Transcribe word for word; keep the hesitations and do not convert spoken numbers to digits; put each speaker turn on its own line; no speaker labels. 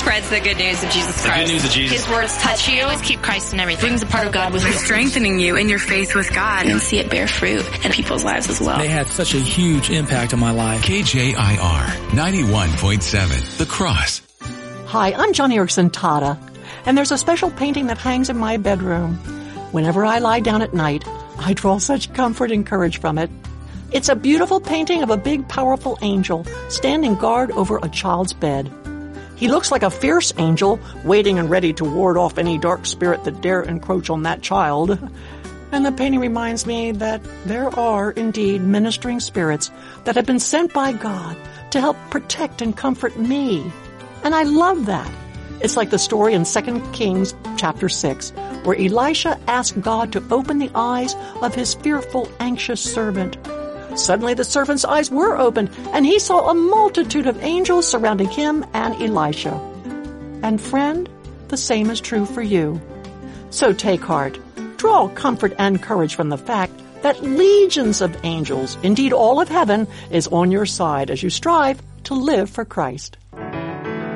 spreads the good news of Jesus Christ.
The good news of Jesus.
His words touch you. Always keep Christ in everything.
Brings a part of God with you.
Strengthening you in your faith with God.
And see it bear fruit in people's lives as well.
They had such a huge impact on my life.
K J I R ninety-one point seven, The Cross.
Hi, I'm Johnny Erickson Tata, and there's a special painting that hangs in my bedroom. Whenever I lie down at night, I draw such comfort and courage from it. It's a beautiful painting of a big, powerful angel standing guard over a child's bed. He looks like a fierce angel, waiting and ready to ward off any dark spirit that dare encroach on that child. And the painting reminds me that there are indeed ministering spirits that have been sent by God to help protect and comfort me. And I love that. It's like the story in Second Kings chapter six, where Elisha asked God to open the eyes of his fearful, anxious servant. Suddenly the servant's eyes were opened, and he saw a multitude of angels surrounding him and Elisha. And friend, the same is true for you. So take heart. Draw comfort and courage from the fact that legions of angels, indeed all of heaven, is on your side as you strive to live for Christ.